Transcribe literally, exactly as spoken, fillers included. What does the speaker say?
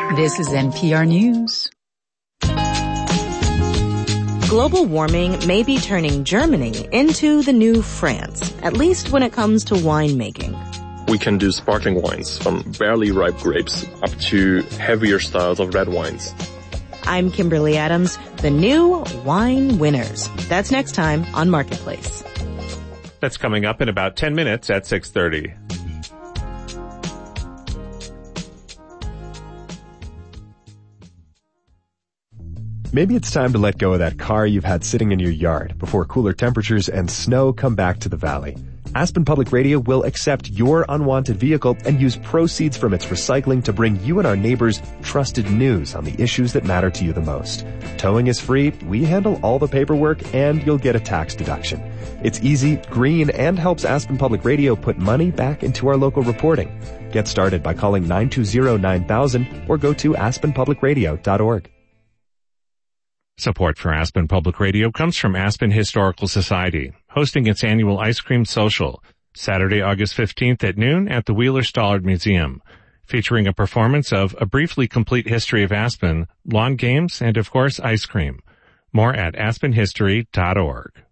This is N P R News. Global warming may be turning Germany into the new France, at least when it comes to winemaking. We can do sparkling wines from barely ripe grapes up to heavier styles of red wines. I'm Kimberly Adams, the new wine winners. That's next time on Marketplace. That's coming up in about ten minutes at six thirty. Maybe it's time to let go of that car you've had sitting in your yard before cooler temperatures and snow come back to the valley. Aspen Public Radio will accept your unwanted vehicle and use proceeds from its recycling to bring you and our neighbors trusted news on the issues that matter to you the most. Towing is free, we handle all the paperwork, and you'll get a tax deduction. It's easy, green, and helps Aspen Public Radio put money back into our local reporting. Get started by calling nine two zero nine thousand or go to aspen public radio dot org. Support for Aspen Public Radio comes from Aspen Historical Society, hosting its annual Ice Cream Social, Saturday, August fifteenth at noon at the Wheeler-Stallard Museum, featuring a performance of A Briefly Complete History of Aspen, lawn games, and of course, ice cream. More at aspen history dot org.